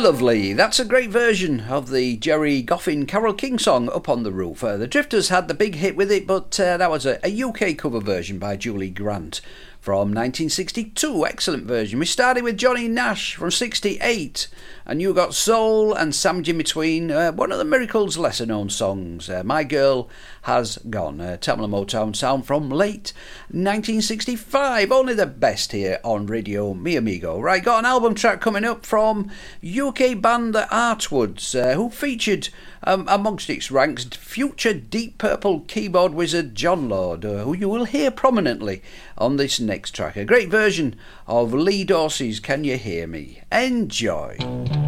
Lovely. That's a great version of the Jerry Goffin Carole King song Up on the Roof. The Drifters had the big hit with it, but that was a UK cover version by Julie Grant from 1962. Excellent version. We started with Johnny Nash from 68, and You Got Soul and Sandwich in Between, one of the Miracles' lesser known songs, My Girl Has Gone, Tamla Motown sound from late 1965. Only the best here on Radio Mi Amigo. Right, got an album track coming up from UK band The Artwoods, who featured amongst its ranks future Deep Purple keyboard wizard John Lord, who you will hear prominently on this next track. A great version of Lee Dorsey's Can You Hear Me? Enjoy.